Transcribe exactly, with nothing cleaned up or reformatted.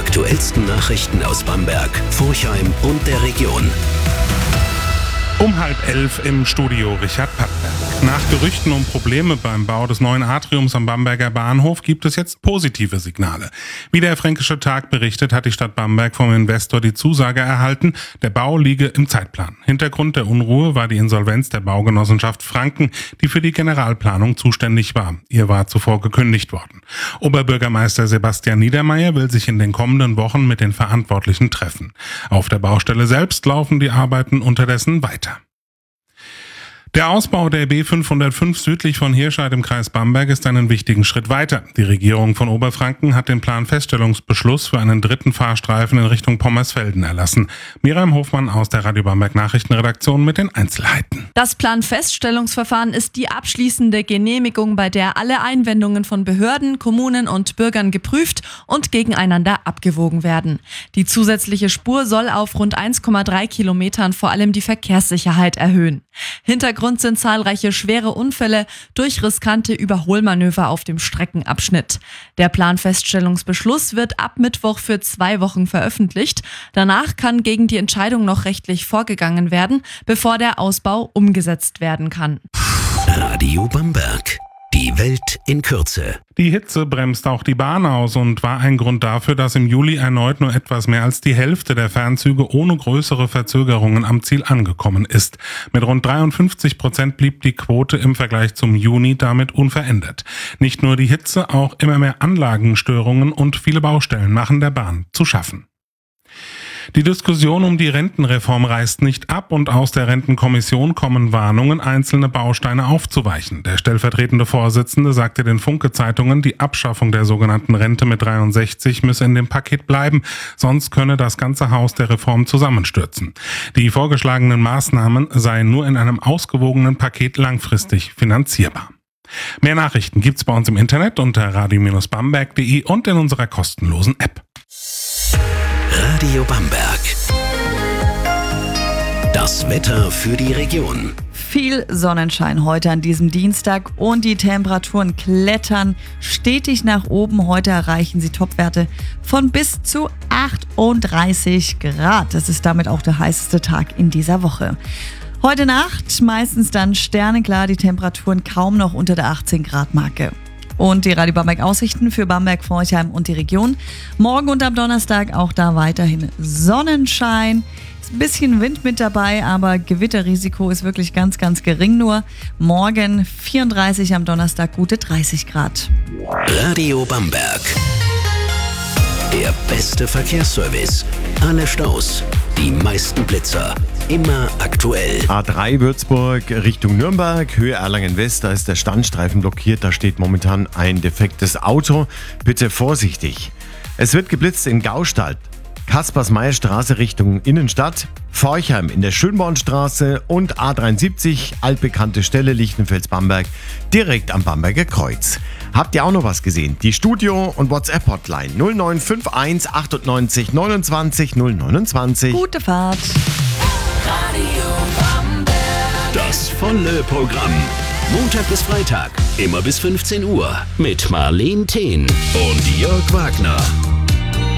aktuellsten Nachrichten aus Bamberg, Forchheim und der Region. Um halb elf im Studio Richard Pattberg. Nach Gerüchten um Probleme beim Bau des neuen Atriums am Bamberger Bahnhof gibt es jetzt positive Signale. Wie der Fränkische Tag berichtet, hat die Stadt Bamberg vom Investor die Zusage erhalten, der Bau liege im Zeitplan. Hintergrund der Unruhe war die Insolvenz der Baugenossenschaft Franken, die für die Generalplanung zuständig war. Ihr war zuvor gekündigt worden. Oberbürgermeister Sebastian Niedermeyer will sich in den kommenden Wochen mit den Verantwortlichen treffen. Auf der Baustelle selbst laufen die Arbeiten unterdessen weiter. Der Ausbau der B fünfhundertfünf südlich von Hirscheid im Kreis Bamberg ist einen wichtigen Schritt weiter. Die Regierung von Oberfranken hat den Planfeststellungsbeschluss für einen dritten Fahrstreifen in Richtung Pommersfelden erlassen. Miriam Hofmann aus der Radio Bamberg Nachrichtenredaktion mit den Einzelheiten. Das Planfeststellungsverfahren ist die abschließende Genehmigung, bei der alle Einwendungen von Behörden, Kommunen und Bürgern geprüft und gegeneinander abgewogen werden. Die zusätzliche Spur soll auf rund eins Komma drei Kilometern vor allem die Verkehrssicherheit erhöhen. Hintergrund sind zahlreiche schwere Unfälle durch riskante Überholmanöver auf dem Streckenabschnitt. Der Planfeststellungsbeschluss wird ab Mittwoch für zwei Wochen veröffentlicht. Danach kann gegen die Entscheidung noch rechtlich vorgegangen werden, bevor der Ausbau umgesetzt werden kann. Radio Bamberg. Die Welt in Kürze. Die Hitze bremst auch die Bahn aus und war ein Grund dafür, dass im Juli erneut nur etwas mehr als die Hälfte der Fernzüge ohne größere Verzögerungen am Ziel angekommen ist. Mit rund dreiundfünfzig Prozent blieb die Quote im Vergleich zum Juni damit unverändert. Nicht nur die Hitze, auch immer mehr Anlagenstörungen und viele Baustellen machen der Bahn zu schaffen. Die Diskussion um die Rentenreform reißt nicht ab und aus der Rentenkommission kommen Warnungen, einzelne Bausteine aufzuweichen. Der stellvertretende Vorsitzende sagte den Funke-Zeitungen, die Abschaffung der sogenannten Rente mit dreiundsechzig müsse in dem Paket bleiben, sonst könne das ganze Haus der Reform zusammenstürzen. Die vorgeschlagenen Maßnahmen seien nur in einem ausgewogenen Paket langfristig finanzierbar. Mehr Nachrichten gibt's bei uns im Internet unter radio Bindestrich bamberg punkt de und in unserer kostenlosen App. Radio Bamberg. Das Wetter für die Region. Viel Sonnenschein heute an diesem Dienstag und die Temperaturen klettern stetig nach oben. Heute erreichen sie Topwerte von bis zu achtunddreißig Grad. Das ist damit auch der heißeste Tag in dieser Woche. Heute Nacht meistens dann sternenklar, die Temperaturen kaum noch unter der achtzehn Grad Marke. Und die Radio Bamberg Aussichten für Bamberg, Forchheim und die Region. Morgen und am Donnerstag auch da weiterhin Sonnenschein. Ist ein bisschen Wind mit dabei, aber Gewitterrisiko ist wirklich ganz, ganz gering nur. Morgen vierunddreißig, am Donnerstag gute dreißig Grad. Radio Bamberg. Der beste Verkehrsservice. Alle Staus, die meisten Blitzer. Immer aktuell. A drei Würzburg Richtung Nürnberg, Höhe Erlangen West, da ist der Standstreifen blockiert, da steht momentan ein defektes Auto. Bitte vorsichtig. Es wird geblitzt in Gaustadt, Kaspers-Meyer-Straße Richtung Innenstadt, Forchheim in der Schönbornstraße und A dreiundsiebzig, altbekannte Stelle Lichtenfels-Bamberg, direkt am Bamberger Kreuz. Habt ihr auch noch was gesehen? Die Studio- und WhatsApp-Hotline null neun fünf eins achtundneunzig neunundzwanzig null neunundzwanzig. Gute Fahrt. Radio Bamberg. Das volle Programm. Montag bis Freitag, immer bis fünfzehn Uhr. Mit Marleen Thehn und Jörg Wagner.